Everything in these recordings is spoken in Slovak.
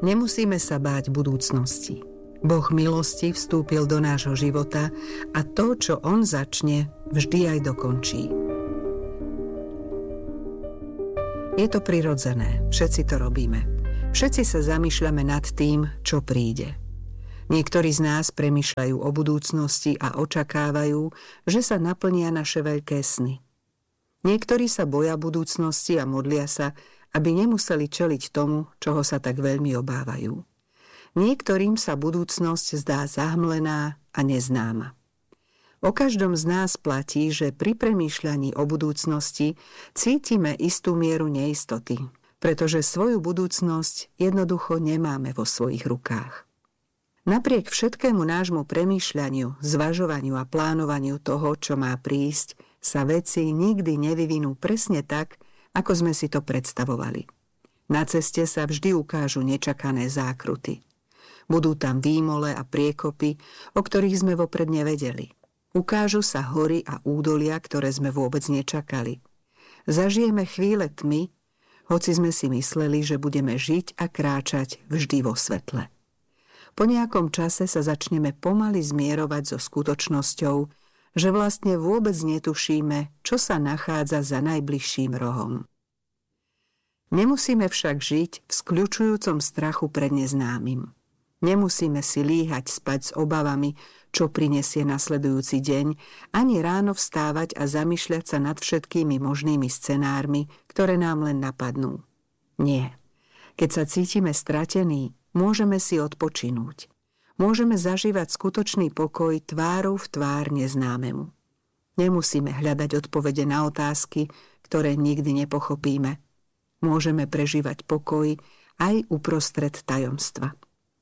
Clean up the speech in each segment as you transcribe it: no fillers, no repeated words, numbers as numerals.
Nemusíme sa báť budúcnosti. Boh milosti vstúpil do nášho života a to, čo On začne, vždy aj dokončí. Je to prirodzené, všetci to robíme. Všetci sa zamýšľame nad tým, čo príde. Niektorí z nás premýšľajú o budúcnosti a očakávajú, že sa naplnia naše veľké sny. Niektorí sa boja budúcnosti a modlia sa, aby nemuseli čeliť tomu, čoho sa tak veľmi obávajú. Niektorým sa budúcnosť zdá zahmlená a neznáma. O každom z nás platí, že pri premýšľaní o budúcnosti cítime istú mieru neistoty, pretože svoju budúcnosť jednoducho nemáme vo svojich rukách. Napriek všetkému nášmu premýšľaniu, zvažovaniu a plánovaniu toho, čo má prísť, sa veci nikdy nevyvinú presne tak, ako sme si to predstavovali. Na ceste sa vždy ukážu nečakané zákruty. Budú tam výmole a priekopy, o ktorých sme vopred nevedeli. Ukážu sa hory a údolia, ktoré sme vôbec nečakali. Zažijeme chvíle tmy, hoci sme si mysleli, že budeme žiť a kráčať vždy vo svetle. Po nejakom čase sa začneme pomaly zmierovať so skutočnosťou, že vlastne vôbec netušíme, čo sa nachádza za najbližším rohom. Nemusíme však žiť v skľučujúcom strachu pred neznámym. Nemusíme si líhať spať s obavami, čo prinesie nasledujúci deň, ani ráno vstávať a zamýšľať sa nad všetkými možnými scenármi, ktoré nám len napadnú. Nie. Keď sa cítime stratení, môžeme si odpočinúť. Môžeme zažívať skutočný pokoj tvárou v tvár neznámemu. Nemusíme hľadať odpovede na otázky, ktoré nikdy nepochopíme. Môžeme prežívať pokoj aj uprostred tajomstva.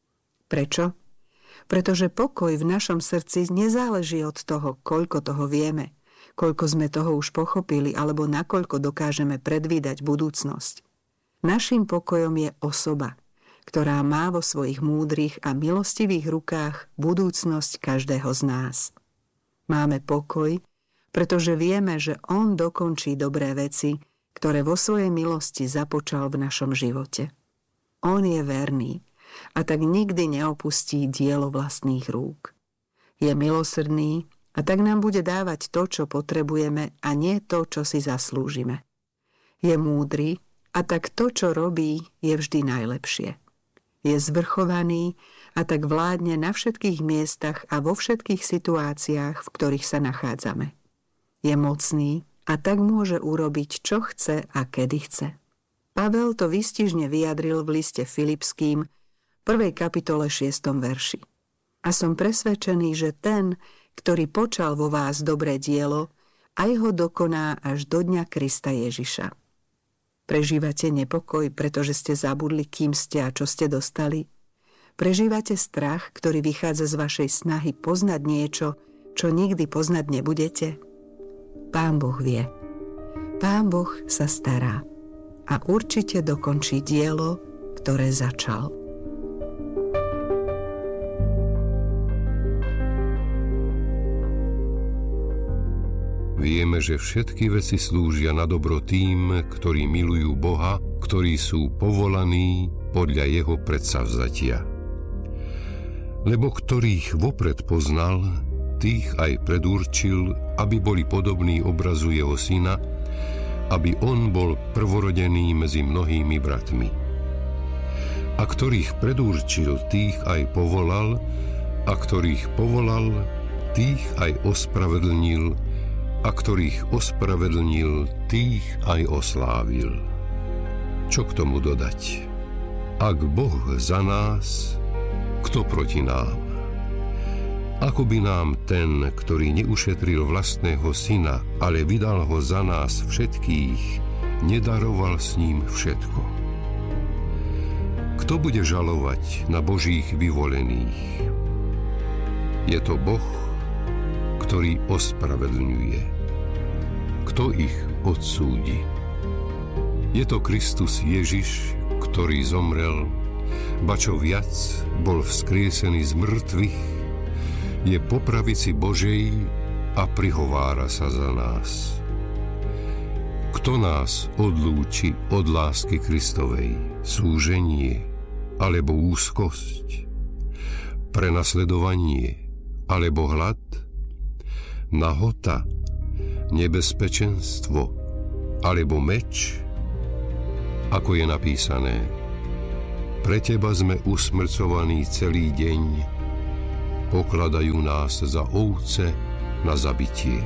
Prečo? Pretože pokoj v našom srdci nezáleží od toho, koľko toho vieme, koľko sme toho už pochopili alebo nakoľko dokážeme predvídať budúcnosť. Naším pokojom je osoba, ktorá má vo svojich múdrych a milostivých rukách budúcnosť každého z nás. Máme pokoj, pretože vieme, že On dokončí dobré veci, ktoré vo svojej milosti započal v našom živote. On je verný a tak nikdy neopustí dielo vlastných rúk. Je milosrdný a tak nám bude dávať to, čo potrebujeme a nie to, čo si zaslúžime. Je múdry a tak to, čo robí, je vždy najlepšie. Je zvrchovaný a tak vládne na všetkých miestach a vo všetkých situáciách, v ktorých sa nachádzame. Je mocný a tak môže urobiť, čo chce a kedy chce. Pavel to výstižne vyjadril v liste Filipským, 1. kapitole 6. verši. A som presvedčený, že ten, ktorý počal vo vás dobré dielo, aj ho dokoná až do dňa Krista Ježiša. Prežívate nepokoj, pretože ste zabudli, kým ste a čo ste dostali? Prežívate strach, ktorý vychádza z vašej snahy poznať niečo, čo nikdy poznať nebudete? Pán Boh vie. Pán Boh sa stará a určite dokončí dielo, ktoré začal. Vieme, že všetky veci slúžia na dobro tým, ktorí milujú Boha, ktorí sú povolaní podľa Jeho predsavzatia. Lebo ktorých vopred poznal, tých aj predurčil, aby boli podobní obrazu Jeho Syna, aby On bol prvorodený medzi mnohými bratmi. A ktorých predurčil, tých aj povolal, a ktorých povolal, tých aj ospravedlnil, a ktorých ospravedlnil, tých aj oslávil. Čo k tomu dodať? Ak Boh za nás, kto proti nám? Ako by nám ten, ktorý neušetril vlastného syna, ale vydal ho za nás všetkých, nedaroval s ním všetko? Kto bude žalovať na Božích vyvolených? Je to Boh, ktorý ospravedlňuje. Kto ich odsúdi? Je to Kristus Ježiš, ktorý zomrel, ba čo viac, bol vzkriesený z mŕtvych, je po pravici Božej a prihovára sa za nás. Kto nás odlúči od lásky Kristovej? Súženie, alebo úzkosť, prenasledovanie alebo hlad, nahota, nebezpečenstvo alebo meč, ako je napísané: pre teba sme usmrcovaní celý deň, pokladajú nás za ovce na zabitie.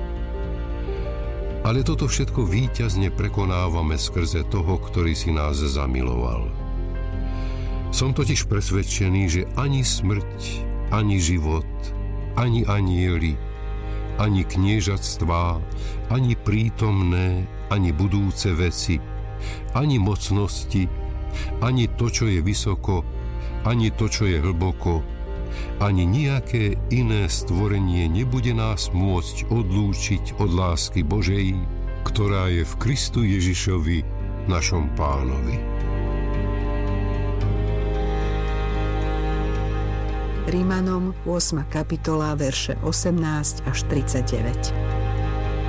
Ale toto všetko víťazne prekonávame skrze toho, ktorý si nás zamiloval. Som totiž presvedčený, že ani smrť, ani život, ani anjeli, ani kniežatstvá, ani prítomné, ani budúce veci, ani mocnosti, ani to, čo je vysoko, ani to, čo je hlboko, ani nejaké iné stvorenie nebude nás môcť odlúčiť od lásky Božej, ktorá je v Kristu Ježišovi, našom Pánovi. Rímanom 8. kapitola, verše 18 až 39.